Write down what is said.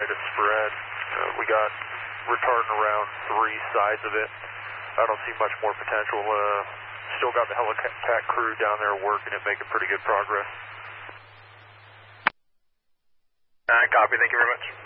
to spread. We got retardant around 3 sides of it. I don't see much more potential. Still got the Helicat crew down there working and making pretty good progress. Copy, thank you very much.